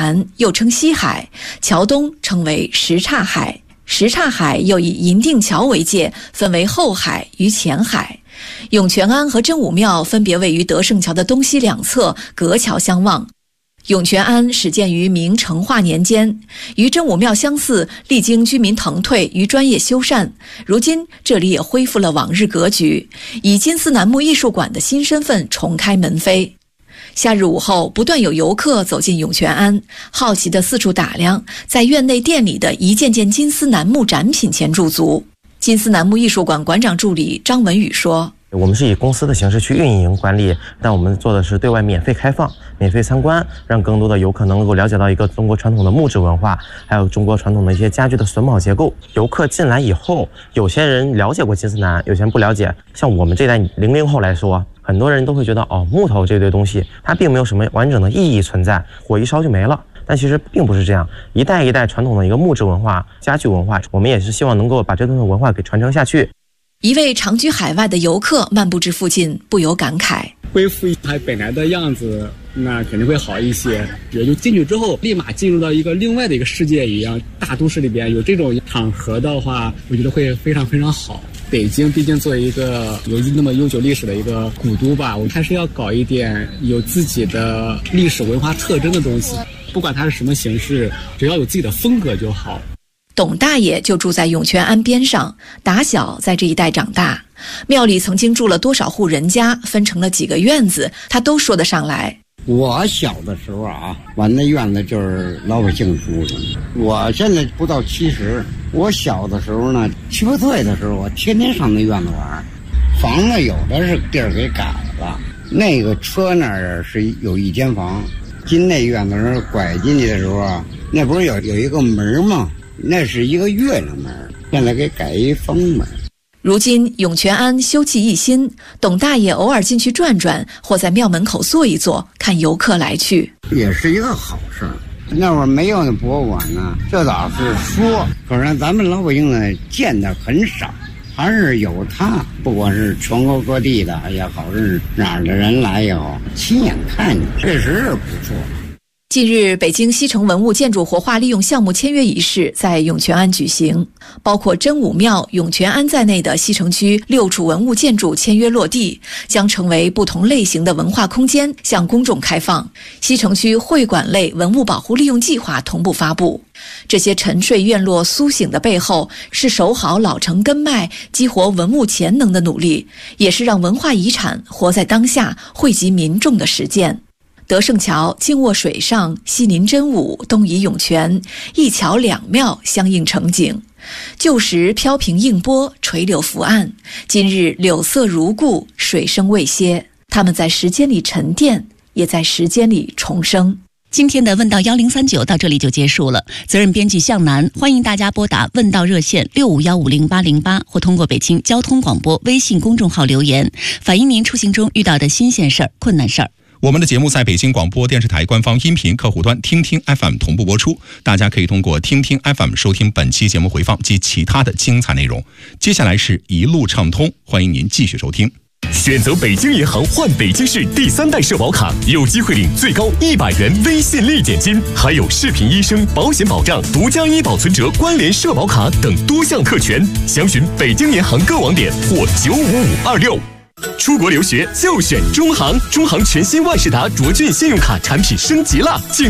潭，又称西海，桥东称为什刹海。什刹海又以银锭桥为界，分为后海与前海。涌泉庵和真武庙分别位于德胜桥的东西两侧，隔桥相望。涌泉庵始建于明成化年间，与真武庙相似，历经居民腾退与专业修缮，如今这里也恢复了往日格局，以金丝楠木艺术馆的新身份重开门扉。夏日午后，不断有游客走进涌泉庵，好奇地四处打量，在院内店里的一件件金丝楠木展品前驻足。金丝楠木艺术馆馆长助理张文宇说： 我们是以公司的形式去运营管理，但我们做的是对外免费开放、免费参观，让更多的游客能够了解到一个中国传统的木质文化，还有中国传统的一些家具的榫卯结构。游客进来以后，有些人了解过金丝楠，有些人不了解。像我们这代00后来说，很多人都会觉得木头这堆东西它并没有什么完整的意义存在，火一烧就没了。但其实并不是这样，一代一代传统的一个木质文化、家具文化，我们也是希望能够把这种文化给传承下去。 一位长居海外的游客漫步至附近，不由感慨： 恢复它本来的样子，那肯定会好一些。也就进去之后，立马进入到一个另外的一个世界一样。大都市里边有这种场合的话，我觉得会非常非常好。北京毕竟作为一个有那么悠久历史的一个古都吧，我还是要搞一点有自己的历史文化特征的东西，不管它是什么形式，只要有自己的风格就好。 董大爷就住在涌泉庵边上，打小在这一带长大。庙里曾经住了多少户人家，分成了几个院子，他都说得上来。 我小的时候啊，我那院子就是老百姓住的。我现在不到70，我小的时候呢，7、8岁的时候，我天天上那院子玩。房子有的是地儿给改了，那个车那儿是有一间房。进那院子时候拐进去的时候啊，那不是有一个门吗？那是一个月亮门，现在给改一方门。 如今涌泉庵修葺一新，董大爷偶尔进去转转，或在庙门口坐一坐，看游客来去， 也是一个好事。那会儿没有那博物馆呢，这倒是说，可是咱们老百姓呢见的很少，还是有它。不管是全国各地的也好，是哪儿的人来也好，亲眼看见，确实是不错。 近日，北京西城文物建筑活化利用项目签约仪式在涌泉庵举行，包括真武庙、涌泉庵在内的西城区6处文物建筑签约落地，将成为不同类型的文化空间向公众开放。西城区会馆类文物保护利用计划同步发布。这些沉睡院落苏醒的背后，是守好老城根脉、激活文物潜能的努力，也是让文化遗产活在当下、惠及民众的实践。德胜桥静卧水上，西临真武，东倚涌泉，一桥两庙相映成景。旧时飘萍映波，垂柳伏岸，今日柳色如故，水声未歇。它们在时间里沉淀，也在时间里重生。 今天的问道1039到这里就结束了。责任编辑向南，欢迎大家拨打问道热线65150808，或通过北京交通广播微信公众号留言，反映您出行中遇到的新鲜事儿、困难事儿。 我们的节目在北京广播电视台官方音频客户端听听 FM 同步播出，大家可以通过听听 FM 收听本期节目回放及其他的精彩内容。接下来是一路畅通，欢迎您继续收听。 选择北京银行换北京市第3代社保卡，有机会领最高100元微信立减金，还有视频医生、保险保障、独家医保存折、关联社保卡等多项特权。详询北京银行各网点或95526。出国留学就选中行，中行全新万事达卓俊信用卡产品升级了，